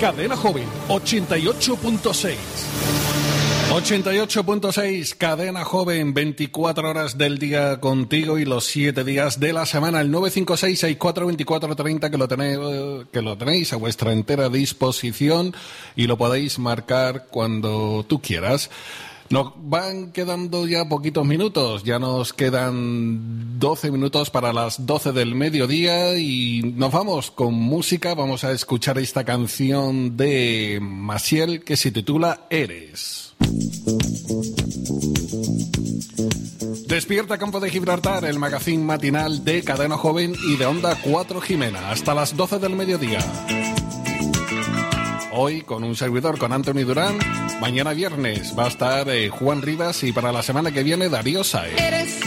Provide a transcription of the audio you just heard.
Cadena Joven 88.6. 88.6, Cadena Joven, 24 horas del día contigo y los 7 días de la semana. El 956-6424-30 que lo tenéis a vuestra entera disposición y lo podéis marcar cuando tú quieras. Nos van quedando ya poquitos minutos, ya nos quedan 12 minutos para las 12 del mediodía y nos vamos con música. Vamos a escuchar esta canción de Maciel que se titula Eres. Despierta Campo de Gibraltar, el magazín matinal de Cadena Joven y de Onda 4 Jimena, hasta las 12 del mediodía. Hoy con un servidor, con Anthony Durán. Mañana viernes va a estar Juan Rivas y para la semana que viene Darío Sáez.